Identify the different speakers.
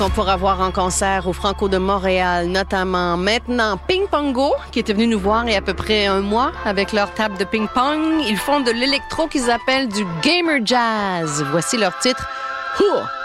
Speaker 1: On pourra voir en concert au Franco de Montréal, notamment maintenant Ping Pongo, qui était venu nous voir il y a à peu près un mois avec leur table de ping-pong. Ils font de l'électro qu'ils appellent du gamer jazz. Voici leur titre.